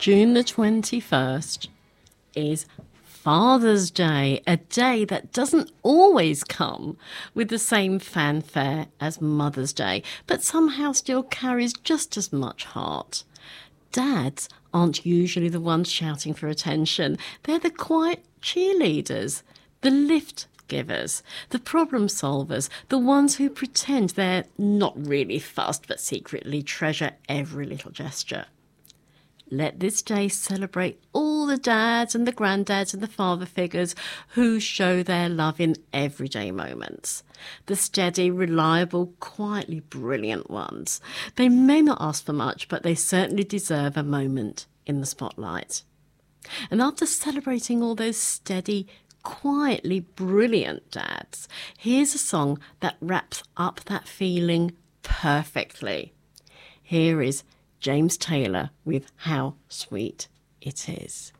June the 21st is Father's Day, a day that doesn't always come with the same fanfare as Mother's Day, but somehow still carries just as much heart. Dads aren't usually the ones shouting for attention. They're the quiet cheerleaders, the lift givers, the problem solvers, the ones who pretend they're not really fussed but secretly treasure every little gesture. Let this day celebrate all the dads and the granddads and the father figures who show their love in everyday moments. The steady, reliable, quietly brilliant ones. They may not ask for much, but they certainly deserve a moment in the spotlight. And after celebrating all those steady, quietly brilliant dads, here's a song that wraps up that feeling perfectly. Here is James Taylor with How Sweet It Is.